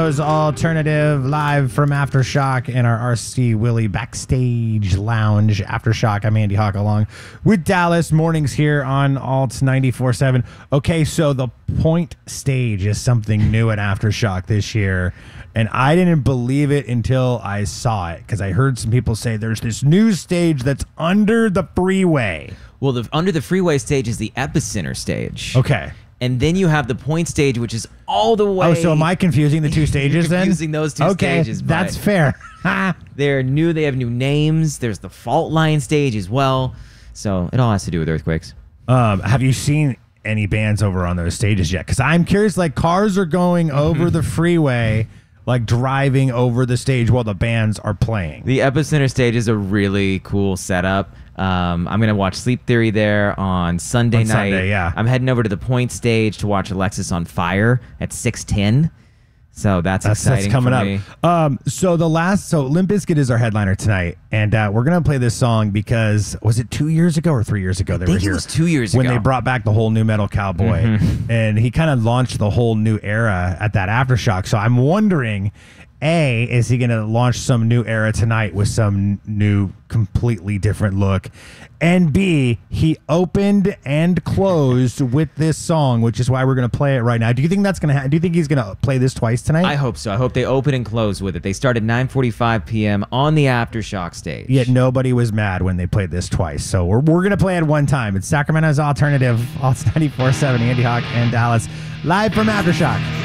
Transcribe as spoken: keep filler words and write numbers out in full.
Alternative live from Aftershock in our R C Willie backstage lounge. Aftershock. I'm Andy Hawk along with Dallas. Mornings here on Alt ninety-four seven. Okay, so the point stage is something new at Aftershock this year, and I didn't believe it until I saw it because I heard some people say there's this new stage that's under the freeway. Well, the under the freeway stage is the epicenter stage. Okay. And then you have the point stage, which is all the way. Oh, so am I confusing the two stages then? Confusing those two okay, stages. That's fair. They're new. They have new names. There's the fault line stage as well. So it all has to do with earthquakes. Um, have you seen any bands over on those stages yet? Because I'm curious, like cars are going over the freeway, like driving over the stage while the bands are playing. The epicenter stage is a really cool setup. Um, I'm going to watch Sleep Theory there on Sunday on night. Sunday, yeah. I'm heading over to the point stage to watch Alexis on Fire at six ten. So that's, that's exciting that's coming for up. me. Um, so the last, so Limp Bizkit is our headliner tonight, and uh, we're gonna play this song because was it two years ago or three years ago? They I think were here it was two years when ago they brought back the whole new metal cowboy, Mhm. and he kind of launched the whole new era at that Aftershock. So I'm wondering, A, is he gonna launch some new era tonight with some new, completely different look? And B, he opened and closed with this song, which is why we're going to play it right now. Do you think that's going to happen? Do you think he's going to play this twice tonight? I hope so. I hope they open and close with it. They start at nine forty-five p.m. on the Aftershock stage. Yet nobody was mad when they played this twice. So we're, we're going to play it one time. It's Sacramento's Alternative, Alt ninety-four seven, Andy Hawk and Dallas, live from Aftershock.